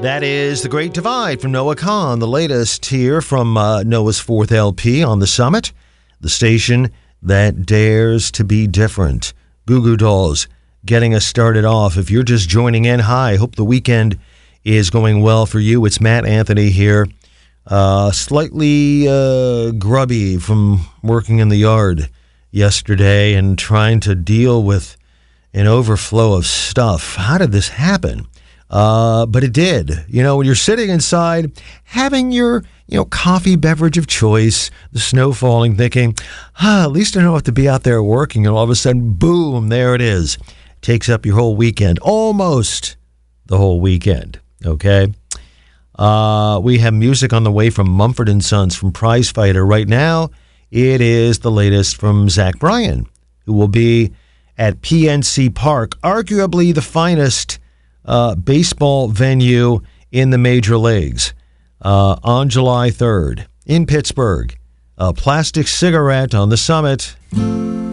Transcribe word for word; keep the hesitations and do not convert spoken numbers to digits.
That is The Great Divide from Noah Kahan, the latest here from uh, Noah's fourth L P on The Summit, the station that dares to be different. Goo Goo Dolls getting us started off. If you're just joining in, hi, hope the weekend is going well for you. It's Matt Anthony here, uh, slightly uh, grubby from working in the yard yesterday and trying to deal with an overflow of stuff. How did this happen? Uh, but it did. You know, when you're sitting inside, having your, you know, coffee beverage of choice, the snow falling, thinking, ah, at least I don't have to be out there working. And all of a sudden, boom, there it is. Takes up your whole weekend, almost the whole weekend. Okay. Uh, we have music on the way from Mumford and Sons from Prize Fighter. Right now, it is the latest from Zach Bryan, who will be at P N C Park, arguably the finest Uh, baseball venue in the major leagues, uh, on July third in Pittsburgh. A Plastic Cigarette on The Summit.